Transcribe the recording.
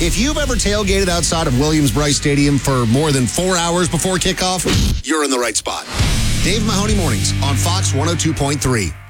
If you've ever tailgated outside of Williams-Brice Stadium for more than 4 hours before kickoff, you're in the right spot. Dave Mahoney Mornings on Fox 102.3.